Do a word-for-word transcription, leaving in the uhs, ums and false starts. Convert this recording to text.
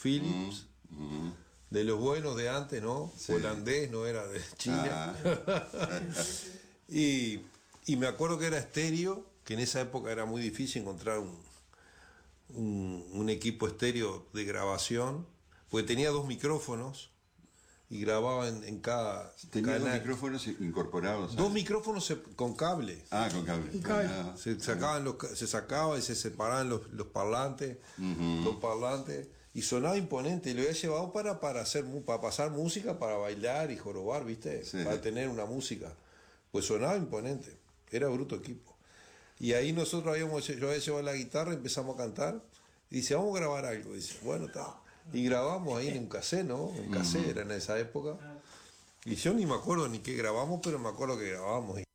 Philips, Mm, mm. de los buenos de antes, ¿no? Sí. Holandés, no era de China. Ah. y, y me acuerdo que era estéreo, que en esa época era muy difícil encontrar un, un, un equipo estéreo de grabación, porque tenía dos micrófonos y grababa en, en cada Tenía dos canal. micrófonos incorporados. Dos ¿sabes? micrófonos se- con cable. Ah, con cable. Con cable. Ah, Se sacaban los, ca- se sacaba y se separaban los, los parlantes, Ujú. los parlantes, y sonaba imponente. Y lo había llevado para, para hacer mu- para pasar música, para bailar y jorobar, ¿viste? Sí. Para tener una música. Pues sonaba imponente. Era bruto equipo. Y ahí nosotros habíamos, yo había llevado la guitarra, empezamos a cantar, y dice, vamos a grabar algo. Dice, bueno, está. Y grabamos ahí en un cassette, ¿no? En cassette era en esa época. Y yo ni me acuerdo ni qué grabamos, pero me acuerdo que grabamos.